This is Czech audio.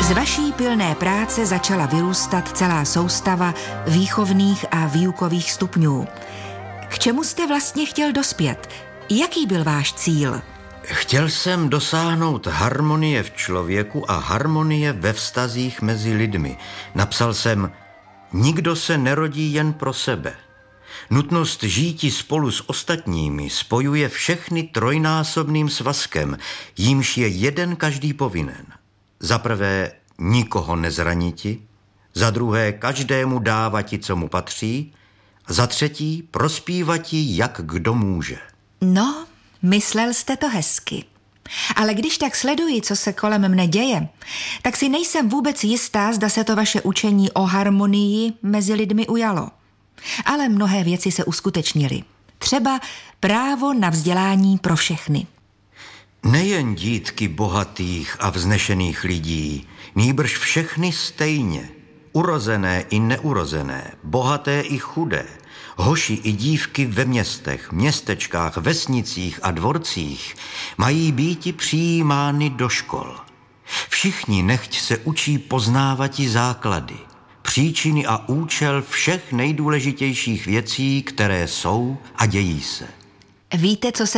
Z vaší pilné práce začala vyrůstat celá soustava výchovných a výukových stupňů. K čemu jste vlastně chtěl dospět? Jaký byl váš cíl? Chtěl jsem dosáhnout harmonie v člověku a harmonie ve vztazích mezi lidmi. Napsal jsem: nikdo se nerodí jen pro sebe. Nutnost žíti spolu s ostatními spojuje všechny trojnásobným svazkem, jímž je jeden každý povinen. Za prvé, nikoho nezraniti, za druhé, každému dávati, co mu patří, za třetí, prospívati, jak kdo může. No, myslel jste to hezky. Ale když tak sleduji, co se kolem mne děje, tak si nejsem vůbec jistá, zda se to vaše učení o harmonii mezi lidmi ujalo. Ale mnohé věci se uskutečnily. Třeba právo na vzdělání pro všechny. Nejen dítky bohatých a vznešených lidí, nýbrž všechny stejně, urozené i neurozené, bohaté i chudé, hoši i dívky ve městech, městečkách, vesnicích a dvorcích mají býti přijímány do škol. Všichni nechť se učí poznávati základy, příčiny a účel všech nejdůležitějších věcí, které jsou a dějí se. Víte, co se